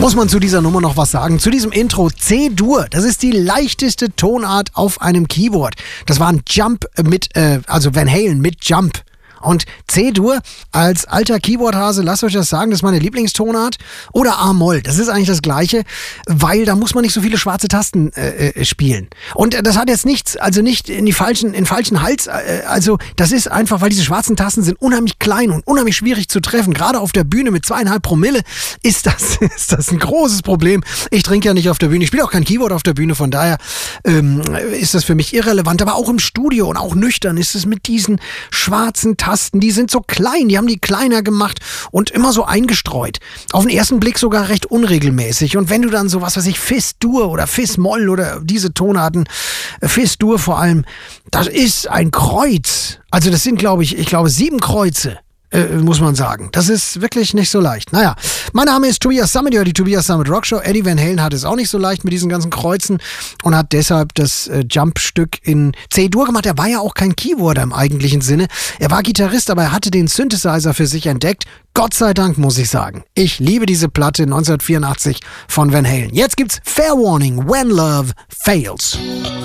Muss man zu dieser Nummer noch was sagen? Zu diesem Intro C-Dur, das ist die leichteste Tonart auf einem Keyboard. Das war ein Jump also Van Halen mit Jump. Und C-Dur, als alter Keyboardhase, lasst euch das sagen, das ist meine Lieblingstonart. Oder A-Moll, das ist eigentlich das Gleiche, weil da muss man nicht so viele schwarze Tasten spielen. Und das hat jetzt nichts, also nicht in den falschen Hals, also das ist einfach, weil diese schwarzen Tasten sind unheimlich klein und unheimlich schwierig zu treffen. Gerade auf der Bühne mit 2,5 Promille ist das ein großes Problem. Ich trinke ja nicht auf der Bühne, ich spiele auch kein Keyboard auf der Bühne, von daher ist das für mich irrelevant. Aber auch im Studio und auch nüchtern ist es mit diesen schwarzen Tasten, die sind so klein, die haben die kleiner gemacht und immer so eingestreut. Auf den ersten Blick sogar recht unregelmäßig. Und wenn du dann so, was weiß ich, Fis-Dur oder Fis-Moll oder diese Tonarten, Fis-Dur vor allem, das ist ein Kreuz. Also das sind, glaube ich 7 Kreuze. Muss man sagen. Das ist wirklich nicht so leicht. Naja, mein Name ist Tobias Sammet, die Tobias Sammet Rockshow. Eddie Van Halen hat es auch nicht so leicht mit diesen ganzen Kreuzen und hat deshalb das Jump-Stück in C-Dur gemacht. Er war ja auch kein Keyboarder im eigentlichen Sinne. Er war Gitarrist, aber er hatte den Synthesizer für sich entdeckt. Gott sei Dank, muss ich sagen. Ich liebe diese Platte 1984 von Van Halen. Jetzt gibt's Fair Warning, When Love Fails.